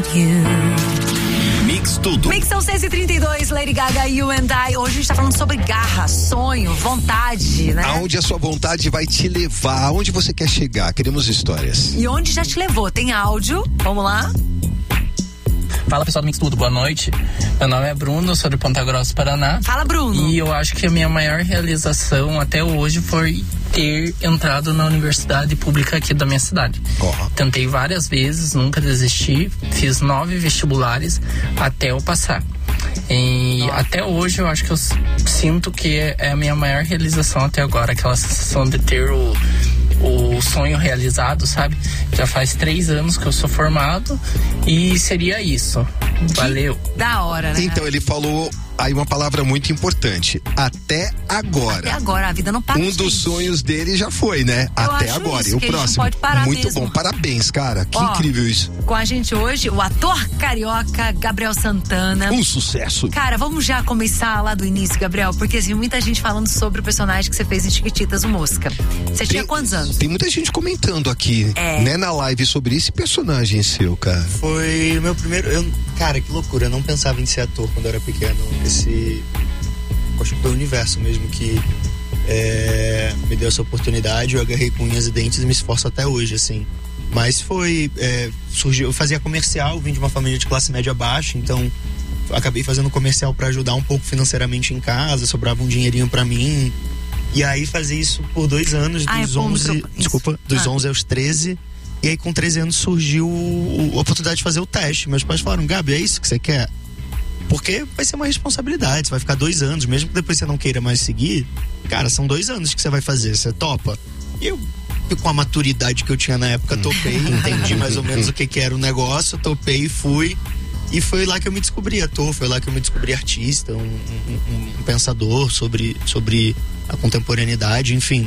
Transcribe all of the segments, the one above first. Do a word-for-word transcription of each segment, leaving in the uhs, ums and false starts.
without you. Mix tudo. Mix são seis e trinta e dois, Lady Gaga, You and I. Hoje a gente tá falando sobre garra, sonho, vontade, né? Aonde a sua vontade vai te levar, aonde você quer chegar, queremos histórias. E onde já te levou, tem áudio, vamos lá? Fala pessoal do Mix Tudo, boa noite. Meu nome é Bruno, sou de Ponta Grossa, Paraná. Fala, Bruno. E eu acho que a minha maior realização até hoje foi ter entrado na universidade pública aqui da minha cidade. Oh. Tentei várias vezes, nunca desisti, fiz nove vestibulares até eu passar. E até hoje eu acho que eu sinto que é a minha maior realização até agora, aquela sensação de ter o o sonho realizado, sabe? Já faz três anos que eu sou formado e seria isso. Valeu. Que da hora, né? Então, ele falou aí uma palavra muito importante. Até agora. Até agora, a vida não para. Um dos sonhos dele já foi, né? Eu Até acho agora. Isso, E o que a gente próximo. não pode parar muito mesmo. bom. Parabéns, cara. Que Ó, incrível isso. Com a gente hoje, o ator carioca Gabriel Santana. Um sucesso. Cara, vamos já começar lá do início, Gabriel, porque assim, muita gente falando sobre o personagem que você fez em Chiquititas, o Mosca. Você Tem, tinha quantos anos? Tem muita gente comentando aqui, É. né, na live sobre esse personagem seu, cara. Foi meu primeiro. Eu, cara, que loucura. Eu não pensava em ser ator quando eu era pequeno. Esse. Acho que foi o universo mesmo que é, me deu essa oportunidade. Eu agarrei com unhas e dentes e me esforço até hoje, assim. Mas foi. É, surgiu. Eu fazia comercial, vim de uma família de classe média baixa, então acabei fazendo comercial pra ajudar um pouco financeiramente em casa, sobrava um dinheirinho pra mim. E aí fazia isso por dois anos, ah, dos é onze. micro... Desculpa, dos ah. onze aos treze. E aí com treze anos surgiu a oportunidade de fazer o teste. Meus pais falaram: Gabi, é isso que você quer? Porque vai ser uma responsabilidade, você vai ficar dois anos, mesmo que depois você não queira mais seguir, cara, são dois anos que você vai fazer, você topa? E eu, com a maturidade que eu tinha na época, topei, entendi mais ou menos o que que era o negócio, topei e fui. E foi lá que eu me descobri ator, foi lá que eu me descobri artista, um, um, um pensador sobre, sobre a contemporaneidade, enfim.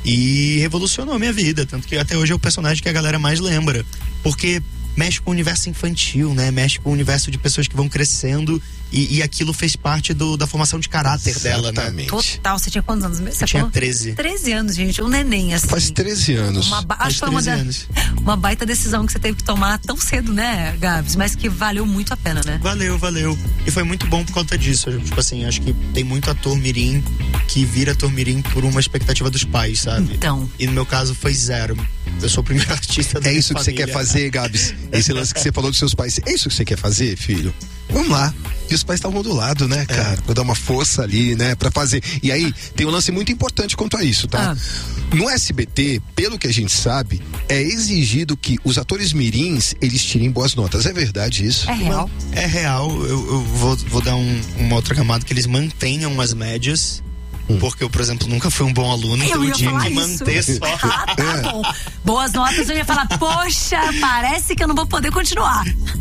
E revolucionou a minha vida, tanto que até hoje é o personagem que a galera mais lembra. Porque mexe com o universo infantil, né? Mexe com o universo de pessoas que vão crescendo e, e aquilo fez parte do, da formação de caráter dela, né? Total, você tinha quantos anos mesmo? Você eu tinha falou? treze. treze anos, gente, um neném assim. Faz treze anos. Uma ba... Faz Acho que foi uma, da... uma baita decisão que você teve que tomar tão cedo, né, Gabs? Mas que valeu muito a pena, né? Valeu, valeu. E foi muito bom por conta disso. Tipo assim, acho que tem muito ator mirim que vira ator mirim por uma expectativa dos pais, sabe? Então. E no meu caso foi zero. Eu sou o primeiro artista da É minha isso que família. você quer fazer, Gabs? Esse lance que você falou dos seus pais. É isso que você quer fazer, filho? Vamos lá. E os pais estavam do lado, né, cara? É. Pra dar uma força ali, né? Pra fazer. E aí, tem um lance muito importante quanto a isso, tá? Ah. No S B T, pelo que a gente sabe, é exigido que os atores mirins, eles tirem boas notas. É verdade isso? É real? É real. Eu, eu vou, vou dar um, uma outra camada, que eles mantenham as médias. Hum. Porque eu, por exemplo, nunca fui um bom aluno, eu então eu tinha que isso. manter só. Ah, tá é. bom. Boas notas, eu ia falar, poxa, parece que eu não vou poder continuar.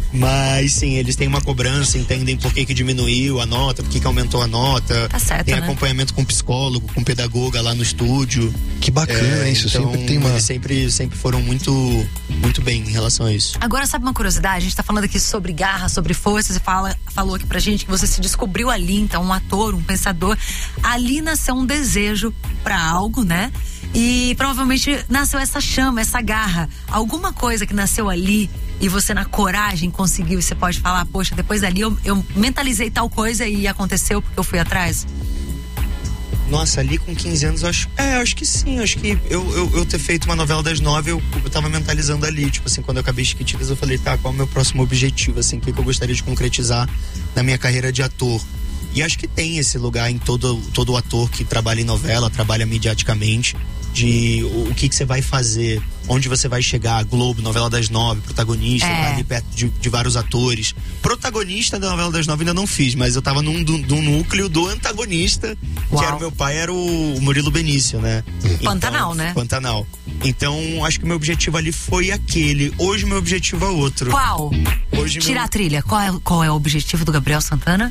Mas sim, eles têm uma cobrança, entendem por que que diminuiu a nota, por que que aumentou a nota. Tá certo, tem né? acompanhamento com psicólogo, com pedagoga lá no estúdio. Que bacana, é, isso então, sempre tem uma... Eles sempre, sempre foram muito, muito bem em relação a isso. Agora, sabe uma curiosidade? A gente tá falando aqui sobre garra, sobre força. Você fala, falou aqui pra gente que você se descobriu ali, então, um ator, um pensador. Ali nasceu um desejo pra algo, né? E provavelmente nasceu essa chama, essa garra. Alguma coisa que nasceu ali e você na coragem conseguiu, e você pode falar, poxa, depois dali eu, eu mentalizei tal coisa e aconteceu porque eu fui atrás? Nossa, ali com quinze anos, eu acho. É, eu acho que sim. Eu acho que eu, eu, eu ter feito uma novela das nove, eu, eu tava mentalizando ali. Tipo assim, quando eu acabei Chiquititas, eu falei, tá, qual é o meu próximo objetivo? Assim, o que, que eu gostaria de concretizar na minha carreira de ator? E acho que tem esse lugar em todo, todo ator que trabalha em novela, trabalha mediaticamente, de o, o que, que você vai fazer, onde você vai chegar. Globo, novela das nove, protagonista, é. tá ali perto de, de vários atores. Protagonista da novela das nove ainda não fiz, mas eu tava num do, do núcleo do antagonista, Uau. que era o meu pai, era o Murilo Benício, né? Pantanal, então, né? Pantanal. Então, acho que o meu objetivo ali foi aquele. Hoje o meu objetivo é outro. Qual? Hoje Tirar meu... a trilha. Qual é, qual é o objetivo do Gabriel Santana?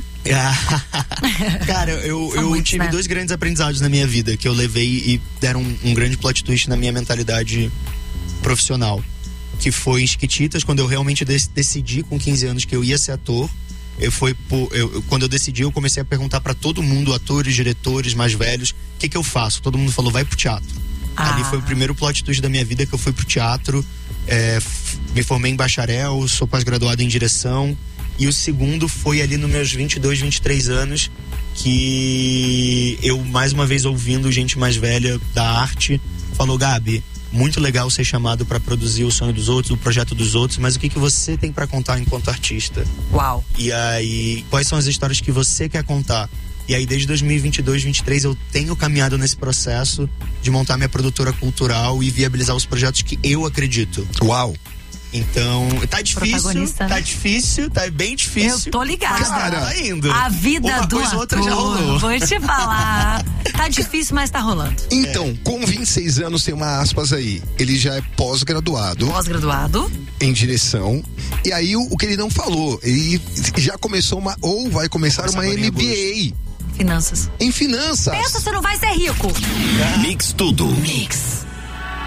Cara, eu, eu muitos, tive né? dois grandes aprendizados na minha vida que eu levei e deram um, um grande plot twist na minha mentalidade profissional. Que foi em Chiquititas, quando eu realmente dec- decidi com quinze anos que eu ia ser ator. Eu foi por, eu, quando eu decidi, eu comecei a perguntar pra todo mundo, atores, diretores mais velhos, o que que eu faço? Todo mundo falou, vai pro teatro. Ah. Ali foi o primeiro plot twist da minha vida, que eu fui pro teatro, é, f- me formei em bacharel, sou pós-graduado em direção. E o segundo foi ali nos meus vinte e dois, vinte e três anos, que eu, mais uma vez, ouvindo gente mais velha da arte, falou: Gabi, muito legal ser chamado para produzir o sonho dos outros, o projeto dos outros, mas o que, que você tem para contar enquanto artista? Uau. E aí, quais são as histórias que você quer contar? E aí, desde dois mil e vinte e dois, vinte e três, eu tenho caminhado nesse processo de montar minha produtora cultural e viabilizar os projetos que eu acredito. Uau! Então, tá difícil, Protagonista, tá né? difícil, tá bem difícil. Eu tô ligada. Mas tá, tá indo. A vida Uma do coisa ou outra já ator, rolou. vou te falar. Tá difícil, mas tá rolando. Então, com vinte e seis anos, tem uma aspas aí. Ele já é pós-graduado Pós-graduado. em direção. E aí, o, o que ele não falou, ele já começou uma, ou vai começar Começa uma agora em M B Finanças. A em finanças. Pensa, você não vai ser rico. Mix Tudo. Mix.